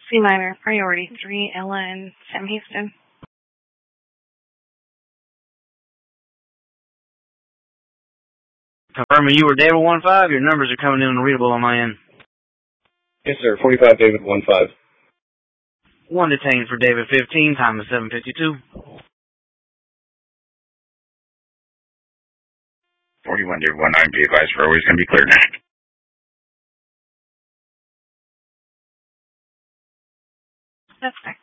C minor, priority 3, Ella and Sam Houston. Confirming you were David 1-5. Your numbers are coming in unreadable on my end. Yes, sir. 45 David 1-5. 1 detained for David 15. Time is 7:52. 41 David 19. Be advised for always going to be cleared. That's fine.